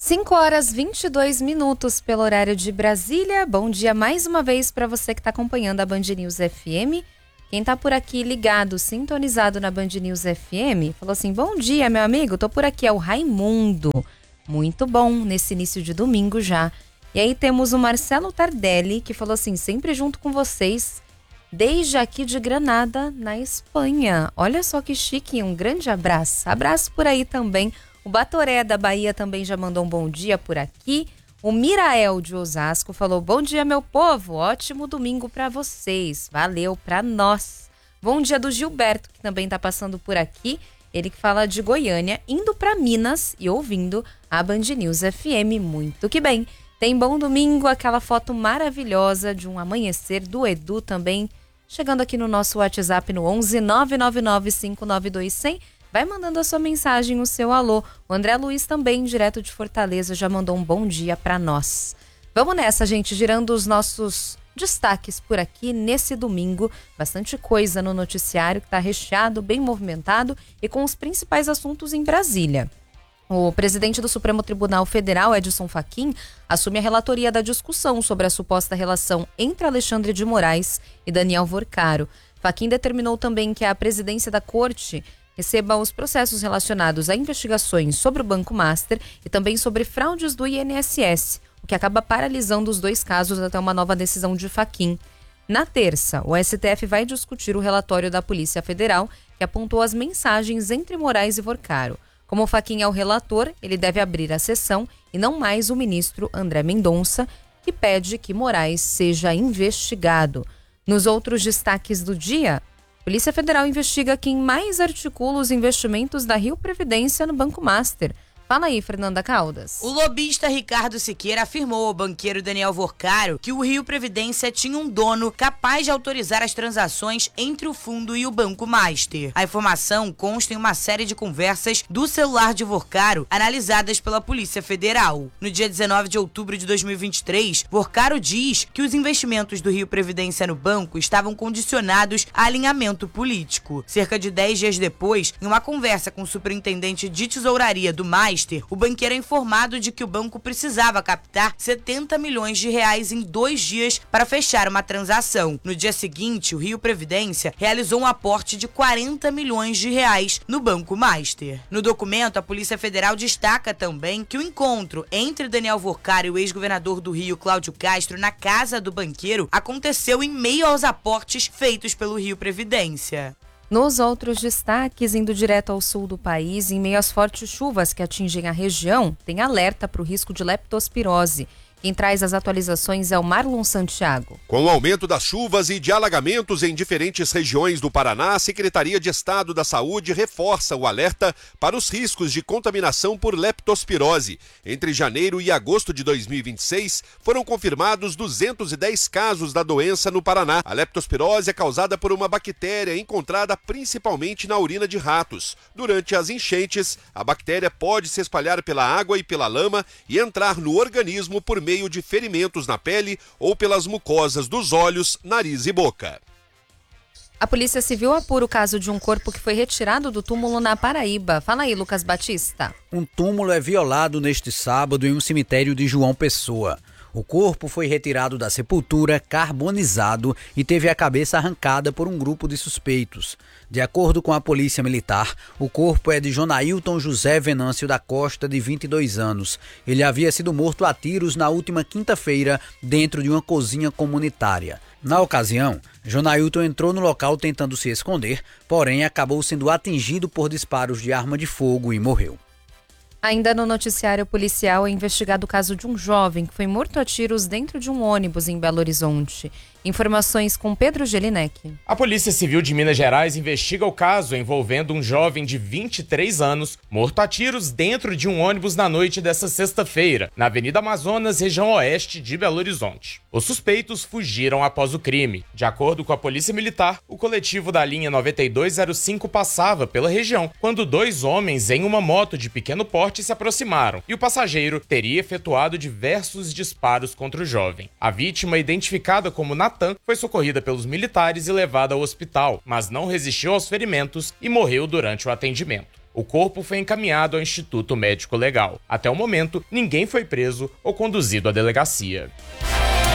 5h22 pelo horário de Brasília. Bom dia mais uma vez para você que está acompanhando a Band News FM. Quem está por aqui ligado, sintonizado na Band News FM, falou assim: bom dia, meu amigo, tô por aqui, é o Raimundo. Muito bom, nesse início de domingo já. E aí temos o Marcelo Tardelli, que falou assim: sempre junto com vocês, desde aqui de Granada, na Espanha. Olha só que chique, um grande abraço. Abraço por aí também. O Batoré da Bahia também já mandou um bom dia por aqui. O Mirael de Osasco falou: bom dia, meu povo, ótimo domingo para vocês. Valeu para nós. Bom dia do Gilberto, que também tá passando por aqui. Ele que fala de Goiânia, indo para Minas e ouvindo a Band News FM. Muito que bem. Tem bom domingo, aquela foto maravilhosa de um amanhecer do Edu também. Chegando aqui no nosso WhatsApp no 11 999 592 100. Vai mandando a sua mensagem, o seu alô. O André Luiz também, direto de Fortaleza, já mandou um bom dia para nós. Vamos nessa, gente, girando os nossos destaques por aqui nesse domingo. Bastante coisa no noticiário que está recheado, bem movimentado e com os principais assuntos em Brasília. O presidente do Supremo Tribunal Federal, Edson Fachin, assume a relatoria da discussão sobre a suposta relação entre Alexandre de Moraes e Daniel Worcaro. Fachin determinou também que a presidência da corte receba os processos relacionados a investigações sobre o Banco Master e também sobre fraudes do INSS, o que acaba paralisando os dois casos até uma nova decisão de Fachin. Na terça, o STF vai discutir o relatório da Polícia Federal, que apontou as mensagens entre Moraes e Worcaro. Como o Fachin é o relator, ele deve abrir a sessão e não mais o ministro André Mendonça, que pede que Moraes seja investigado. Nos outros destaques do dia, Polícia Federal investiga quem mais articula os investimentos da Rio Previdência no Banco Master. Fala aí, Fernanda Caldas. O lobista Ricardo Siqueira afirmou ao banqueiro Daniel Worcaro que o Rio Previdência tinha um dono capaz de autorizar as transações entre o fundo e o Banco Master. A informação consta em uma série de conversas do celular de Worcaro analisadas pela Polícia Federal. No dia 19 de outubro de 2023, Worcaro diz que os investimentos do Rio Previdência no banco estavam condicionados a alinhamento político. Cerca de 10 dias depois, em uma conversa com o superintendente de tesouraria do Master, o banqueiro é informado de que o banco precisava captar 70 milhões de reais em 2 dias para fechar uma transação. No dia seguinte, o Rio Previdência realizou um aporte de 40 milhões de reais no Banco Master. No documento, a Polícia Federal destaca também que o encontro entre Daniel Worcaro e o ex-governador do Rio, Cláudio Castro, na casa do banqueiro, aconteceu em meio aos aportes feitos pelo Rio Previdência. Nos outros destaques, indo direto ao sul do país, em meio às fortes chuvas que atingem a região, tem alerta para o risco de leptospirose. Quem traz as atualizações é o Marlon Santiago. Com o aumento das chuvas e de alagamentos em diferentes regiões do Paraná, a Secretaria de Estado da Saúde reforça o alerta para os riscos de contaminação por leptospirose. Entre janeiro e agosto de 2026, foram confirmados 210 casos da doença no Paraná. A leptospirose é causada por uma bactéria encontrada principalmente na urina de ratos. Durante as enchentes, a bactéria pode se espalhar pela água e pela lama e entrar no organismo por meio de ferimentos na pele ou pelas mucosas dos olhos, nariz e boca. A Polícia Civil apura o caso de um corpo que foi retirado do túmulo na Paraíba. Fala aí, Lucas Batista. Um túmulo é violado neste sábado em um cemitério de João Pessoa. O corpo foi retirado da sepultura, carbonizado e teve a cabeça arrancada por um grupo de suspeitos. De acordo com a Polícia Militar, o corpo é de Jonailton José Venâncio da Costa, de 22 anos. Ele havia sido morto a tiros na última quinta-feira dentro de uma cozinha comunitária. Na ocasião, Jonailton entrou no local tentando se esconder, porém acabou sendo atingido por disparos de arma de fogo e morreu. Ainda no noticiário policial é investigado o caso de um jovem que foi morto a tiros dentro de um ônibus em Belo Horizonte. Informações com Pedro Gelinek. A Polícia Civil de Minas Gerais investiga o caso envolvendo um jovem de 23 anos morto a tiros dentro de um ônibus na noite desta sexta-feira, na Avenida Amazonas, região oeste de Belo Horizonte. Os suspeitos fugiram após o crime. De acordo com a Polícia Militar, o coletivo da linha 9205 passava pela região quando 2 homens em uma moto de pequeno porte se aproximaram e o passageiro teria efetuado diversos disparos contra o jovem. A vítima, identificada como Natan, foi socorrida pelos militares e levada ao hospital, mas não resistiu aos ferimentos e morreu durante o atendimento. O corpo foi encaminhado ao Instituto Médico Legal. Até o momento, ninguém foi preso ou conduzido à delegacia.